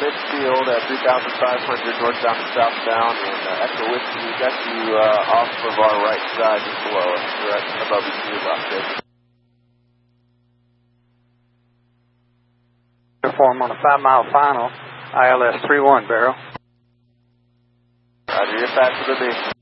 midfield at 3,500 northbound and southbound, and Echo Whiskey, we got you off of our right side just below us. We're at above you, about station. Perform on a 5-mile final, ILS 31, Barrow. Roger, you're faster than me.